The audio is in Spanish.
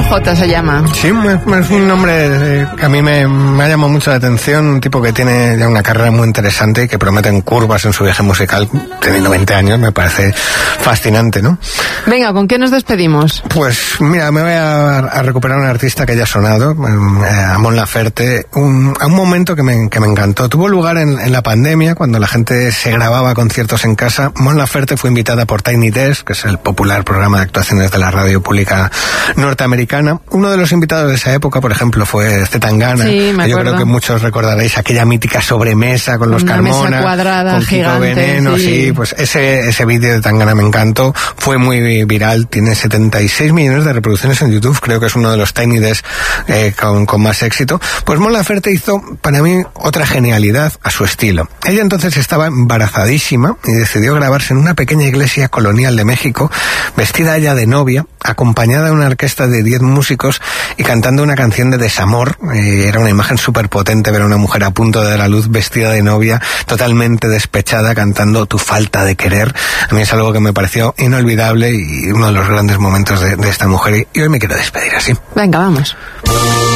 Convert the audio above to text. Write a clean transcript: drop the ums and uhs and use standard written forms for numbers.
J se llama. Sí, es un nombre que a mí me ha llamado mucho la atención, un tipo que tiene ya una carrera muy interesante y que promete en curvas en su viaje musical, teniendo 20 años, me parece fascinante, ¿no? Venga, ¿con qué nos despedimos? Pues mira, me voy a recuperar a un artista que ya ha sonado, a Mon Laferte, a un momento que me encantó. Tuvo lugar en la pandemia, cuando la gente se grababa conciertos en casa. Mon Laferte fue invitada por Tiny Desk, que es el popular programa de actuaciones de la radio pública norteamericana. Uno de los invitados de esa época, por ejemplo, fue Z Tangana. Sí, me acuerdo. Yo creo que muchos recordaréis aquella mítica sobremesa con los Carmona, mesa cuadrada, con Kiko gigante, Veneno, sí, pues ese vídeo de Tangana me encantó, fue muy viral, tiene 76 millones de reproducciones en YouTube, creo que es uno de los Tiny Desk con más éxito. Pues Mon Laferte hizo, para mí, otra genialidad a su estilo. Ella entonces estaba embarazadísima y decidió grabarse en una pequeña iglesia colonial de México, vestida ella de novia, acompañada de una orquesta de 10 músicos y cantando una canción de desamor. Era una imagen súper potente ver a una mujer a punto de dar a luz, vestida de novia, totalmente despechada, cantando Tu falta de querer. A mí es algo que me pareció inolvidable y uno de los grandes momentos de esta mujer, y hoy me quiero despedir así. Venga, vamos.